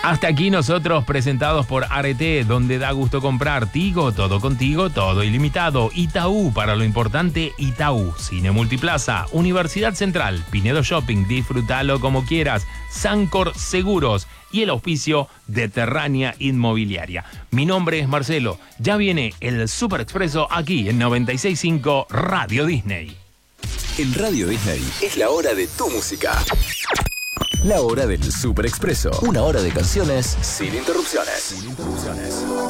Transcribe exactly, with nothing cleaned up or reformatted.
Hasta aquí nosotros, presentados por Arete, donde da gusto comprar. Tigo, todo contigo, todo ilimitado. Itaú, para lo importante, Itaú. Cine Multiplaza, Universidad Central, Pinedo Shopping, disfrútalo como quieras. Sancor Seguros y el auspicio de Terrania Inmobiliaria. Mi nombre es Marcelo. Ya viene el Super Expreso aquí en noventa y seis punto cinco Radio Disney. En Radio Disney es la hora de tu música. La hora del Super Expreso. Una hora de canciones sin interrupciones. Sin interrupciones.